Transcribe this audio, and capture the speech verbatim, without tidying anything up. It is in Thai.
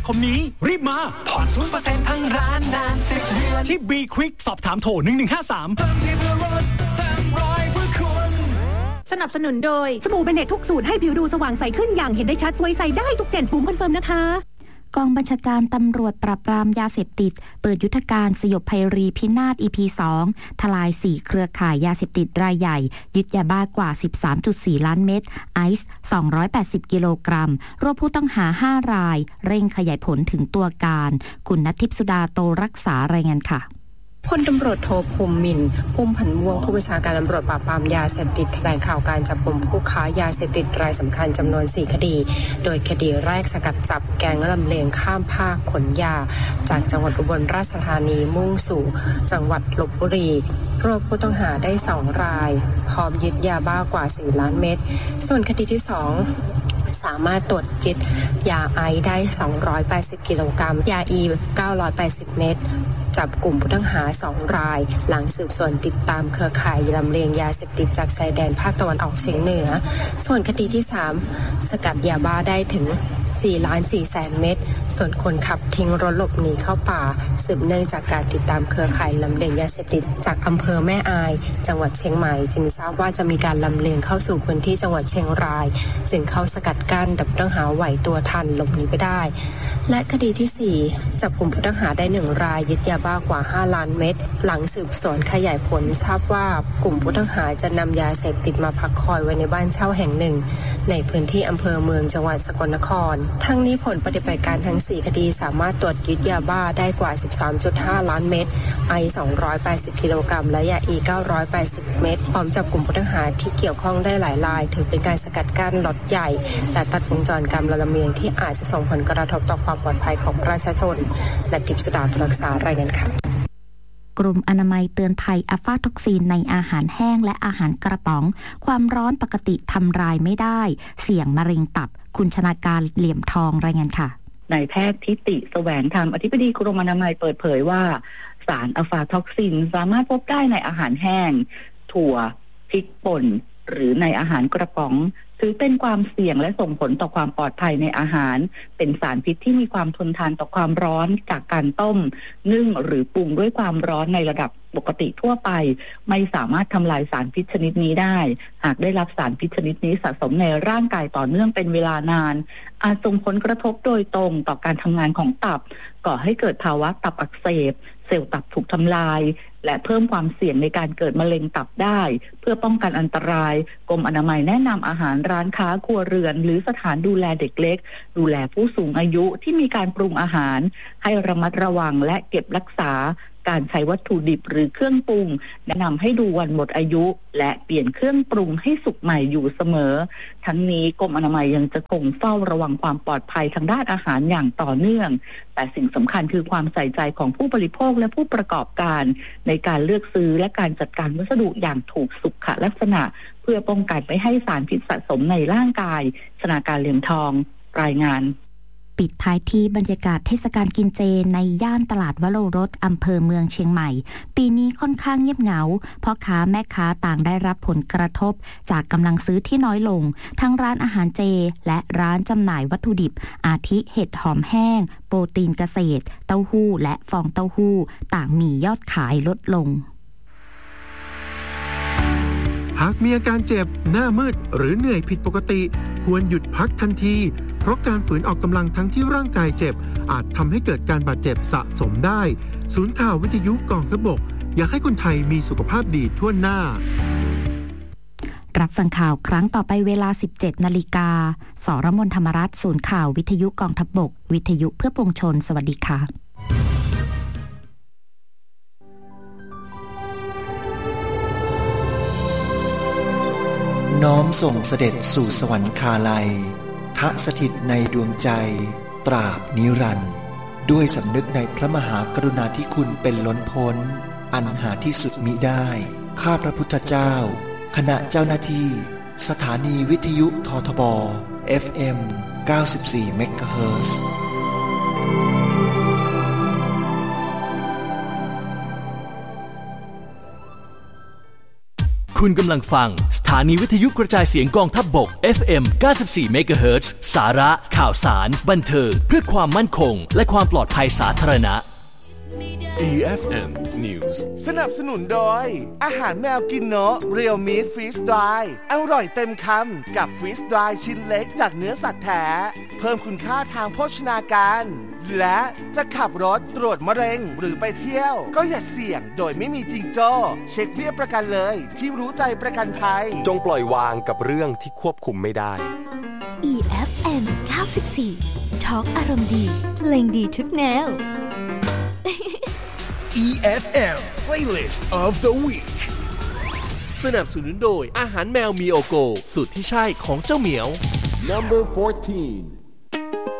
คมนี้รีบมาผ่อน ศูนย์เปอร์เซ็นต์ ทั้งร้านนานสิบเดือนที่ B Quick สอบถามโทรหนึ่งหนึ่งห้าสามสนับสนุนโดยสบู่เบเนตทุกสูตรให้ผิวดูสว่างใสขึ้นอย่างเห็นได้ชัดสวยใสได้ทุกเจนปุ่มคอนเฟิร์มนะคะกองบัญชาการตำรวจปราบปรามยาเสพติดเปิดยุทธการสยบภัยรีพินาศ อี พี สอง ทลายสี่เครือข่ายยาเสพติดรายใหญ่ยึดยาบ้ากว่า สิบสามจุดสี่ ล้านเม็ดไอซ์สองร้อยแปดสิบกิโลกรัมรวมผู้ต้องหาห้ารายเร่งขยายผลถึงตัวการคุณณัฐทิพย์สุดาโตรักษารายงานค่ะพลตำรวจโทภูมิมินทร์ภูมิผันม่วงผู้บัญชาการตำรวจปราบปรามยาเสพติดแถลงข่าวการจับกุมผู้ค้ายาเสพติดรายสำคัญจำนวนสี่คดีโดยคดีแรกสกัดจับแก๊งลำเลียงข้ามภาคขนยาจากจังหวัดอุบลราชธานีมุ่งสู่จังหวัดลพบุรีรวมผู้ต้องหาได้สองรายพร้อมยึดยาบ้ากว่าสี่ล้านเม็ดส่วนคดีที่สองสามารถตรวจยึดยาไอซ์ได้สองร้อยแปดสิบกิโลกรัมยาอีเก้าร้อยแปดสิบเม็ดจับกลุ่มผู้ต้องหาสองรายหลังสืบสวนติดตามเครือข่ายลำเลียงยาเสพติดจากชายแดนภาคตะวันออกเฉียงเหนือส่วนคดีที่สามสกัดยาบ้าได้ถึงสี่ล้านสี่แสนเม็ดส่วนคนขับทิ้งรถหลบหนีเข้าป่าสืบเนื่องจากการติดตามเครือข่ายลำเลียงยาเสพติดจากอำเภอแม่อายจังหวัดเชียงใหม่จึงทราบว่าจะมีการลำเลียงเข้าสู่พื้นที่จังหวัดเชียงรายจึงเข้าสกัดกั้นแต่ผู้ต้องหาไหวตัวทันหลบหนีไปได้และคดีที่สี่จับกลุ่มผู้ต้องหาได้หนึ่งรายยึดยาบ้ากว่าห้าล้านเม็ดหลังสืบสวนขยายผลทราบว่ากลุ่มผู้ต้องหาจะนำยาเสพติดมาพักคอยไว้ในบ้านเช่าแห่งหนึ่งในพื้นที่อำเภอเมืองจังหวัดสกลนครทั้งนี้ผลปฏิบัติการทั้งสี่คดีสามารถตรวจยึดยาบ้าได้กว่า สิบสามจุดห้า ล้านเม็ดไอซ์สองร้อยแปดสิบกิโลกรัมและยาอีเก้าร้อยแปดสิบเม็ดพร้อมจับกลุ่มผู้ต้องหาที่เกี่ยวข้องได้หลายรายถือเป็นการสกัดกั้นล็อตใหญ่และตัดวงจรการลำเลียงที่อาจจะส่งผลกระทบต่อความปลอดภัยของประชาชนและทิพย์สุดารักษารายงานค่ะกรมอนามัยเตือนภัยอะฟาท็อกซินในอาหารแห้งและอาหารกระป๋องความร้อนปกติทำลายไม่ได้เสี่ยงมะเร็งตับคุณชนาการเหลี่ยมทองรายงานค่ะนายแพทย์ทิติแสวงธรรมอธิบดีกรมอนามัยเปิดเผยว่าสารอะฟาท็อกซินสามารถพบได้ในอาหารแห้งถั่วพริกป่นหรือในอาหารกระป๋องถือเป็นความเสี่ยงและส่งผลต่อความปลอดภัยในอาหารเป็นสารพิษที่มีความทนทานต่อความร้อนจากการต้มนึ่งหรือปรุงด้วยความร้อนในระดับปกติทั่วไปไม่สามารถทำลายสารพิษชนิดนี้ได้หากได้รับสารพิษชนิดนี้สะสมในร่างกายต่อเนื่องเป็นเวลานานอาจส่งผลกระทบโดยตรงต่อการทำงานของตับก่อให้เกิดภาวะตับอักเสบเซลล์ตับถูกทำลายและเพิ่มความเสี่ยงในการเกิดมะเร็งตับได้เพื่อป้องกันอันตรายกรมอนามัยแนะนำอาหารร้านค้าครัวเรือนหรือสถานดูแลเด็กเล็กดูแลผู้สูงอายุที่มีการปรุงอาหารให้ระมัดระวังและเก็บรักษาการใช้วัตถุดิบหรือเครื่องปรุงแนะนำให้ดูวันหมดอายุและเปลี่ยนเครื่องปรุงให้สุกใหม่อยู่เสมอทั้งนี้กรมอนามัยยังจะคงเฝ้าระวังความปลอดภัยทางด้านอาหารอย่างต่อเนื่องแต่สิ่งสำคัญคือความใส่ใจของผู้บริโภคและผู้ประกอบการในการเลือกซื้อและการจัดการวัสดุอย่างถูกสุขลักษณะเพื่อป้องกันไม่ให้สารพิษสะสมในร่างกายชนาการเหลี่ยมทองรายงานปิดท้ายที่บรรยากาศเทศกาลกินเจในย่านตลาดวโรรสอำเภอเมืองเชียงใหม่ปีนี้ค่อนข้างเงียบเหงาพ่อค้าแม่ค้าต่างได้รับผลกระทบจากกำลังซื้อที่น้อยลงทั้งร้านอาหารเจและร้านจำหน่ายวัตถุดิบอาทิเห็ดหอมแห้งโปรตีนเกษตรเต้าหู้และฟองเต้าหู้ต่างมียอดขายลดลงหากมีอาการเจ็บหน้ามืดหรือเหนื่อยผิดปกติควรหยุดพักทันทีเพราะการฝืนออกกำลังทั้งที่ร่างกายเจ็บอาจทำให้เกิดการบาดเจ็บสะสมได้ศูนย์ข่าววิทยุกองทัพบกอยากให้คนไทยมีสุขภาพดีทั่วหน้ารับฟังข่าวครั้งต่อไปเวลา สิบเจ็ดนาฬิกา สรมนธรรมรัตน์ศูนย์ข่าววิทยุกองทัพบกวิทยุเพื่อปวงชนสวัสดีค่ะน้อมส่งเสด็จสู่สวรรคาลัยทะสถิตในดวงใจตราบนิรันดร์ด้วยสำนึกในพระมหากรุณาธิคุณเป็นล้นพ้นอันหาที่สุดมิได้ข้าพระพุทธเจ้าคณะเจ้าหน้าที่สถานีวิทยุททบ เอฟ เอ็ม เก้าสิบสี่ เมกะเฮิรตซ์คุณกำลังฟังสถานีวิทยุกระจายเสียงกองทัพบก เอฟ เอ็ม เก้าสิบสี่ เมกะเฮิรตซ์ สาระข่าวสารบันเทิงเพื่อความมั่นคงและความปลอดภัยสาธารณะอี เอฟ เอ็ม News สนับสนุนโดยอาหารแมวกินเนาะเรียวมีทฟรีสดรายอร่อยเต็มคำกับฟรีสดรายชิ้นเล็กจากเนื้อสัตว์แท้เพิ่มคุณค่าทางโภชนาการและจะขับรถตรวจมะเร็งหรือไปเที่ยวก็อย่าเสี่ยงโดยไม่มีจิงโจ้เช็คเบี้ยประกันเลยที่รู้ใจประกันภัยจงปล่อยวางกับเรื่องที่ควบคุมไม่ได้อี เอฟ เอ็ม เก้าสิบสี่ Talk อารมณ์ดีเพลงดีทุกแนวอี เอฟ เอ็ม Playlist of the Week สนับสนุนโดยอาหารแมวมีโอโกสูตรที่ใช่ของเจ้าเหมียว Number fourteen